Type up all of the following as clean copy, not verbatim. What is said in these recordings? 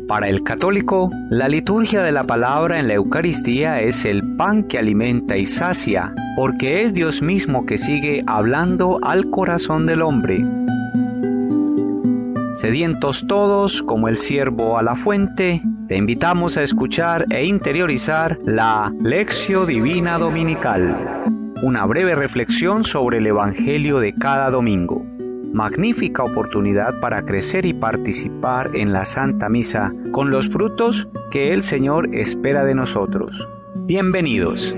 Para el católico, la liturgia de la palabra en la Eucaristía es el pan que alimenta y sacia, porque es Dios mismo que sigue hablando al corazón del hombre. Sedientos todos, como el ciervo a la fuente, te invitamos a escuchar e interiorizar la Lectio Divina Dominical, una breve reflexión sobre el Evangelio de cada domingo. Magnífica oportunidad para crecer y participar en la Santa Misa con los frutos que el Señor espera de nosotros. Bienvenidos.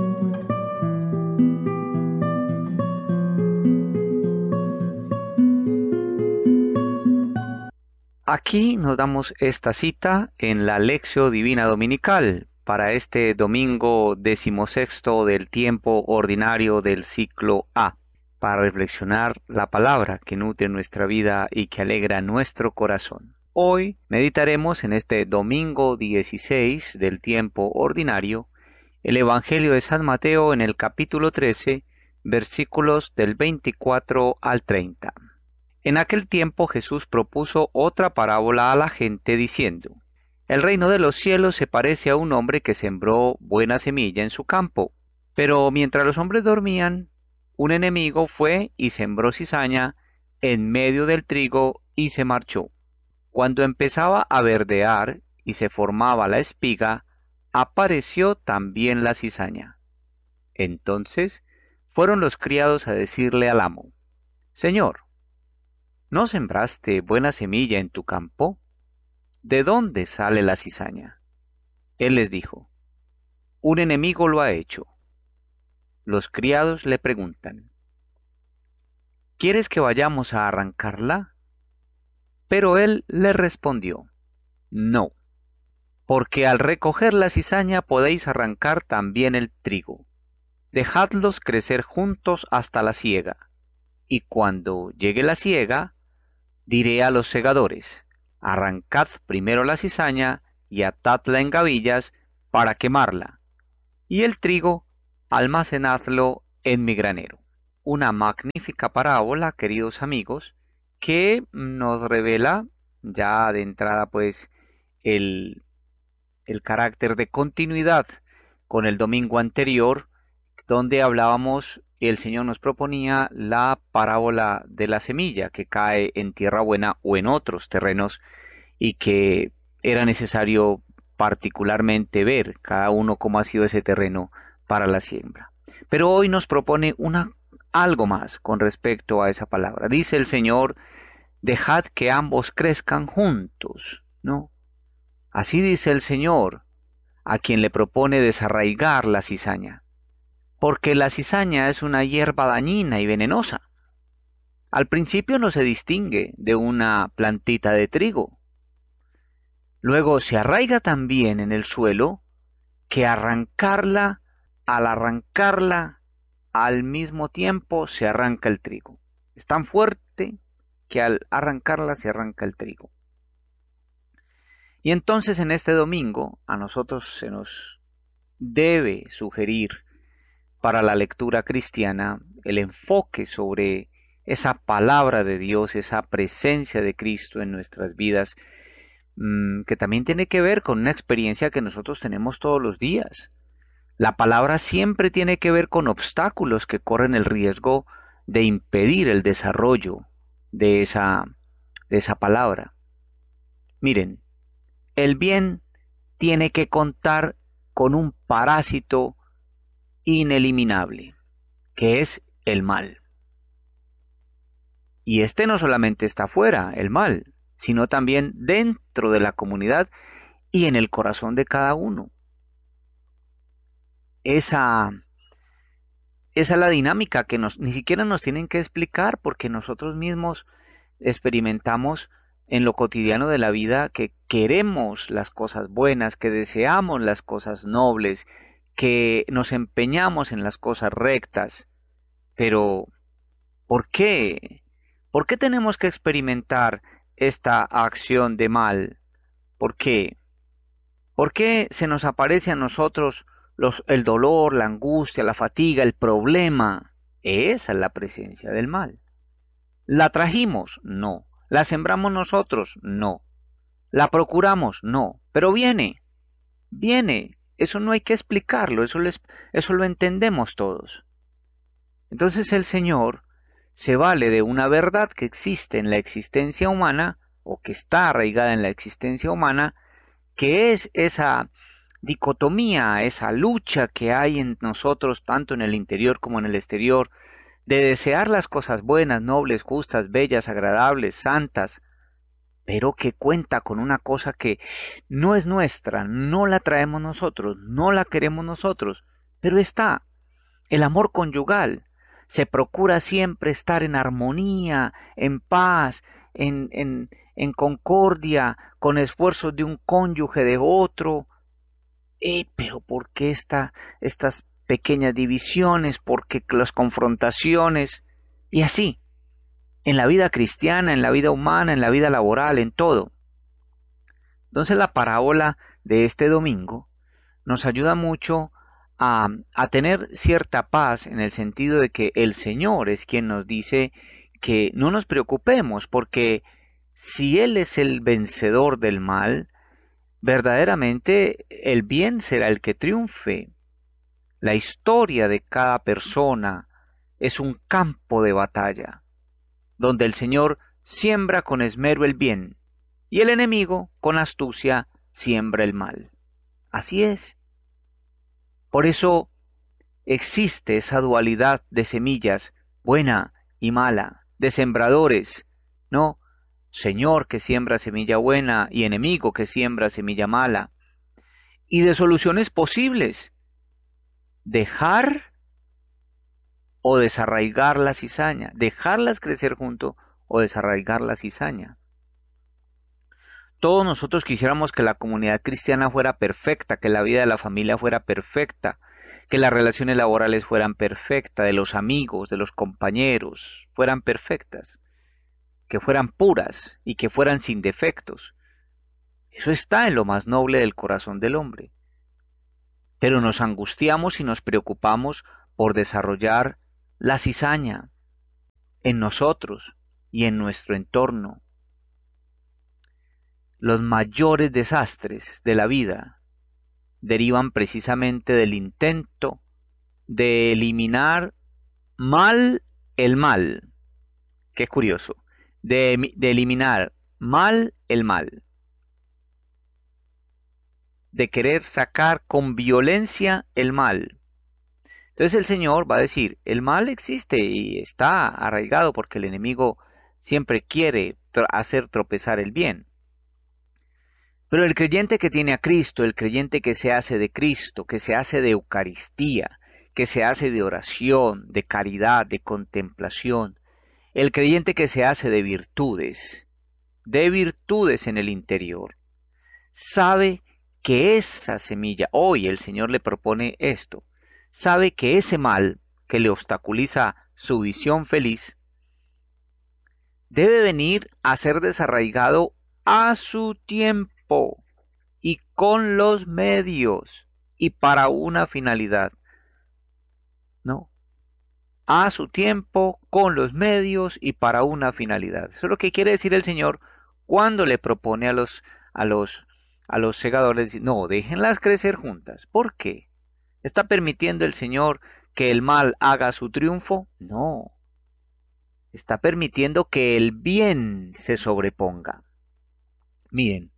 Aquí nos damos esta cita en la Lectio Divina Dominical para este domingo 16º del tiempo ordinario del ciclo A, para reflexionar la palabra que nutre nuestra vida y que alegra nuestro corazón. Hoy meditaremos en este domingo 16 del tiempo ordinario el Evangelio de San Mateo en el capítulo 13, versículos del 24 al 30. En aquel tiempo Jesús propuso otra parábola a la gente diciendo: El reino de los cielos se parece a un hombre que sembró buena semilla en su campo, pero mientras los hombres dormían, un enemigo fue y sembró cizaña en medio del trigo y se marchó. Cuando empezaba a verdear y se formaba la espiga, apareció también la cizaña. Entonces fueron los criados a decirle al amo: Señor, ¿no sembraste buena semilla en tu campo? ¿De dónde sale la cizaña? Él les dijo: Un enemigo lo ha hecho. Los criados le preguntan: ¿Quieres que vayamos a arrancarla? Pero él les respondió: No, porque al recoger la cizaña podéis arrancar también el trigo. Dejadlos crecer juntos hasta la siega, y cuando llegue la siega, diré a los segadores: Arrancad primero la cizaña y atadla en gavillas para quemarla, y el trigo almacenadlo en mi granero. Una magnífica parábola, queridos amigos, que nos revela ya de entrada pues el carácter de continuidad con el domingo anterior, donde hablábamos y el Señor nos proponía la parábola de la semilla que cae en tierra buena o en otros terrenos y que era necesario particularmente ver cada uno cómo ha sido ese terreno para la siembra. Pero hoy nos propone algo más con respecto a esa palabra. Dice el Señor: dejad que ambos crezcan juntos, ¿no? Así dice el Señor a quien le propone desarraigar la cizaña, porque la cizaña es una hierba dañina y venenosa. Al principio no se distingue de una plantita de trigo. Luego se arraiga también en el suelo, que al arrancarla, al mismo tiempo se arranca el trigo. Es tan fuerte que al arrancarla se arranca el trigo. Y entonces en este domingo a nosotros se nos debe sugerir para la lectura cristiana el enfoque sobre esa palabra de Dios, esa presencia de Cristo en nuestras vidas, que también tiene que ver con una experiencia que nosotros tenemos todos los días. La palabra siempre tiene que ver con obstáculos que corren el riesgo de impedir el desarrollo de esa palabra. Miren, el bien tiene que contar con un parásito ineliminable, que es el mal. Y este no solamente está fuera, el mal, sino también dentro de la comunidad y en el corazón de cada uno. Esa es la dinámica que ni siquiera nos tienen que explicar, porque nosotros mismos experimentamos en lo cotidiano de la vida que queremos las cosas buenas, que deseamos las cosas nobles, que nos empeñamos en las cosas rectas. Pero, ¿por qué? ¿Por qué tenemos que experimentar esta acción de mal? ¿Por qué? ¿Por qué se nos aparece a nosotros el dolor, la angustia, la fatiga, el problema? Esa es la presencia del mal. ¿La trajimos? No. ¿La sembramos nosotros? No. ¿La procuramos? No, pero viene, viene. Eso no hay que explicarlo, eso lo entendemos todos. Entonces el Señor se vale de una verdad que existe en la existencia humana, o que está arraigada en la existencia humana, que es esa dicotomía, esa lucha que hay en nosotros, tanto en el interior como en el exterior, de desear las cosas buenas, nobles, justas, bellas, agradables, santas, pero que cuenta con una cosa que no es nuestra, no la traemos nosotros, no la queremos nosotros, pero está, el amor conyugal. Se procura siempre estar en armonía, en paz, en concordia, con esfuerzos de un cónyuge de otro. Pero ¿por qué estas pequeñas divisiones? ¿Por qué las confrontaciones? Y así, en la vida cristiana, en la vida humana, en la vida laboral, en todo. Entonces la parábola de este domingo nos ayuda mucho a tener cierta paz en el sentido de que el Señor es quien nos dice que no nos preocupemos, porque si Él es el vencedor del mal, verdaderamente el bien será el que triunfe. La historia de cada persona es un campo de batalla, donde el Señor siembra con esmero el bien y el enemigo con astucia siembra el mal. Así es. Por eso existe esa dualidad de semillas, buena y mala, de sembradores, ¿no? Señor que siembra semilla buena y enemigo que siembra semilla mala, y de soluciones posibles, dejar o desarraigar la cizaña, dejarlas crecer junto o desarraigar la cizaña. Todos nosotros quisiéramos que la comunidad cristiana fuera perfecta, que la vida de la familia fuera perfecta, que las relaciones laborales fueran perfectas, de los amigos, de los compañeros, fueran perfectas, que fueran puras y que fueran sin defectos. Eso está en lo más noble del corazón del hombre. Pero nos angustiamos y nos preocupamos por desarrollar la cizaña en nosotros y en nuestro entorno. Los mayores desastres de la vida derivan precisamente del intento de eliminar mal el mal. Qué curioso. De eliminar mal el mal. De querer sacar con violencia el mal. Entonces el Señor va a decir, el mal existe y está arraigado porque el enemigo siempre quiere hacer tropezar el bien. Pero el creyente que tiene a Cristo, el creyente que se hace de Cristo, que se hace de Eucaristía, que se hace de oración, de caridad, de contemplación, el creyente que se hace de virtudes en el interior, sabe que esa semilla, hoy el Señor le propone esto, sabe que ese mal que le obstaculiza su visión feliz, debe venir a ser desarraigado a su tiempo y con los medios y para una finalidad. ¿No? A su tiempo, con los medios y para una finalidad. Eso es lo que quiere decir el Señor cuando le propone a los segadores, no, déjenlas crecer juntas. ¿Por qué? ¿Está permitiendo el Señor que el mal haga su triunfo? No. Está permitiendo que el bien se sobreponga. Miren,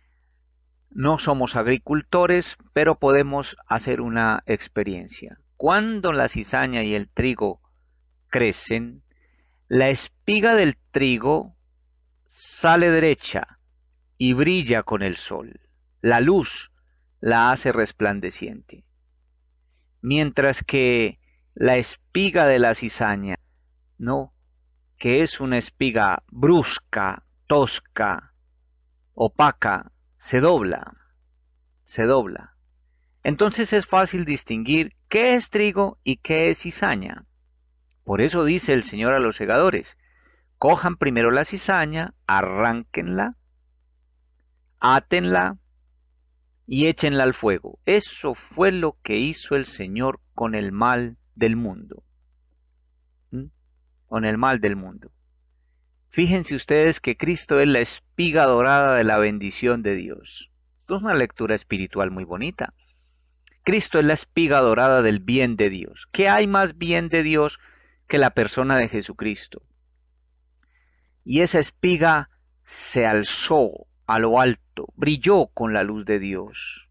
no somos agricultores, pero podemos hacer una experiencia. Cuando la cizaña y el trigo crecen, la espiga del trigo sale derecha y brilla con el sol. La luz la hace resplandeciente. Mientras que la espiga de la cizaña, no, que es una espiga brusca, tosca, opaca, se dobla, se dobla. Entonces es fácil distinguir qué es trigo y qué es cizaña. Por eso dice el Señor a los segadores, cojan primero la cizaña, arránquenla, átenla y échenla al fuego. Eso fue lo que hizo el Señor con el mal del mundo. ¿Mm? Con el mal del mundo. Fíjense ustedes que Cristo es la espiga dorada de la bendición de Dios. Esto es una lectura espiritual muy bonita. Cristo es la espiga dorada del bien de Dios. ¿Qué hay más bien de Dios que la persona de Jesucristo? Y esa espiga se alzó a lo alto, brilló con la luz de Dios.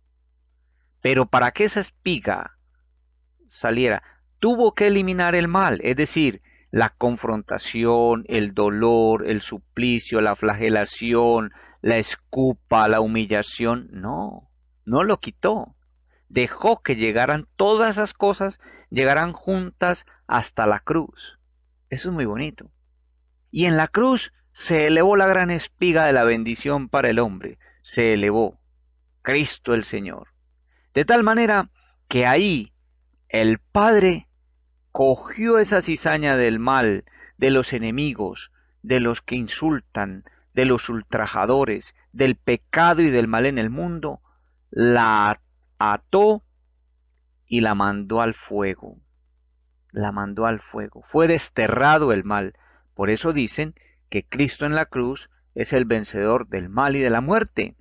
Pero para que esa espiga saliera, tuvo que eliminar el mal, es decir, la confrontación, el dolor, el suplicio, la flagelación, la escupa, la humillación. No, no lo quitó. Dejó que llegaran todas esas cosas, llegaran juntas hasta la cruz. Eso es muy bonito. Y en la cruz se elevó la gran espiga de la bendición para el hombre. Se elevó Cristo el Señor. De tal manera que ahí el Padre cogió esa cizaña del mal, de los enemigos, de los que insultan, de los ultrajadores, del pecado y del mal en el mundo, la ató y la mandó al fuego. La mandó al fuego. Fue desterrado el mal. Por eso dicen que Cristo en la cruz es el vencedor del mal y de la muerte.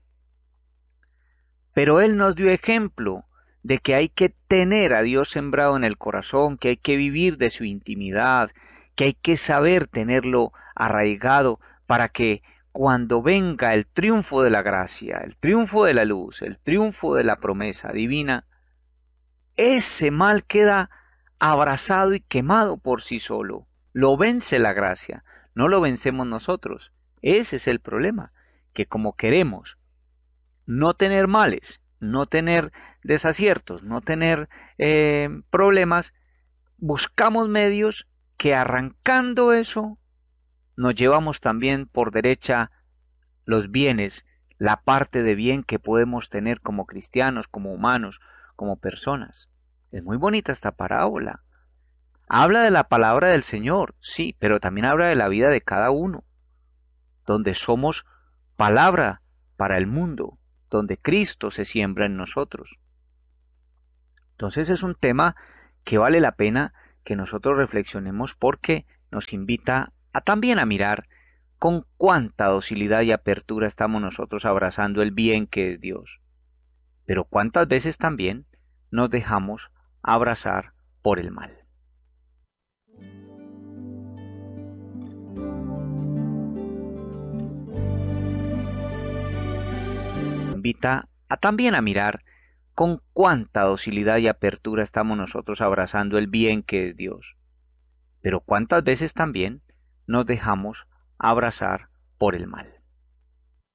Pero Él nos dio ejemplo de que hay que tener a Dios sembrado en el corazón, que hay que vivir de su intimidad, que hay que saber tenerlo arraigado para que cuando venga el triunfo de la gracia, el triunfo de la luz, el triunfo de la promesa divina, ese mal queda abrazado y quemado por sí solo. Lo vence la gracia, no lo vencemos nosotros. Ese es el problema, que como queremos no tener males, no tener desaciertos, no tener problemas, buscamos medios que arrancando eso nos llevamos también por derecha los bienes, la parte de bien que podemos tener como cristianos, como humanos, como personas. Es muy bonita esta parábola. Habla de la palabra del Señor, sí, pero también habla de la vida de cada uno, donde somos palabra para el mundo, donde Cristo se siembra en nosotros. Entonces es un tema que vale la pena que nosotros reflexionemos porque nos invita a también a mirar con cuánta docilidad y apertura estamos nosotros abrazando el bien que es Dios. Pero cuántas veces también nos dejamos abrazar por el mal. Invita a también a mirar con cuánta docilidad y apertura estamos nosotros abrazando el bien que es Dios. Pero cuántas veces también nos dejamos abrazar por el mal.